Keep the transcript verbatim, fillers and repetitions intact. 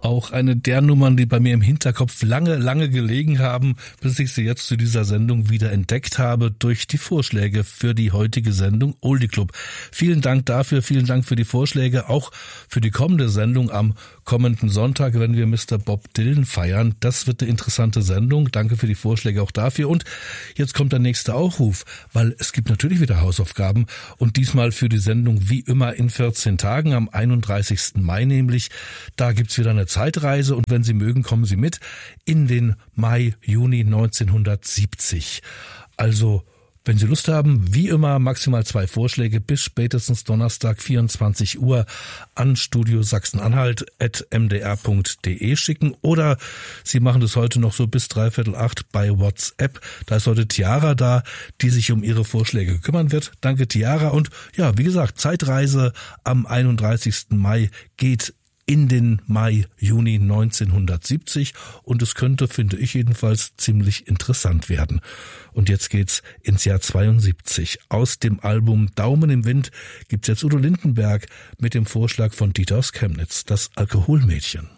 Auch eine der Nummern, die bei mir im Hinterkopf lange, lange gelegen haben, bis ich sie jetzt zu dieser Sendung wieder entdeckt habe durch die Vorschläge für die heutige Sendung Oldie Club. Vielen Dank dafür, vielen Dank für die Vorschläge, auch für die kommende Sendung am kommenden Sonntag, wenn wir Mister Bob Dylan feiern. Das wird eine interessante Sendung. Danke für die Vorschläge auch dafür. Und jetzt kommt der nächste Aufruf, weil es gibt natürlich wieder Hausaufgaben und diesmal für die Sendung wie immer in vierzehn Tagen, am einunddreißigsten Mai nämlich. Da gibt's wieder eine Zeitreise und wenn Sie mögen, kommen Sie mit in den Mai, Juni neunzehnhundertsiebzig. Also, wenn Sie Lust haben, wie immer maximal zwei Vorschläge bis spätestens Donnerstag vierundzwanzig Uhr an studio sachsen-anhalt at m d r punkt d e schicken oder Sie machen das heute noch so bis dreiviertel acht bei WhatsApp. Da ist heute Tiara da, die sich um Ihre Vorschläge kümmern wird. Danke Tiara und ja, wie gesagt, Zeitreise am einunddreißigsten Mai geht in den Mai, Juni neunzehnhundertsiebzig und es könnte, finde ich jedenfalls, ziemlich interessant werden. Und jetzt geht's ins Jahr zweiundsiebzig. Aus dem Album Daumen im Wind gibt's jetzt Udo Lindenberg mit dem Vorschlag von Dieter aus Chemnitz, das Alkoholmädchen.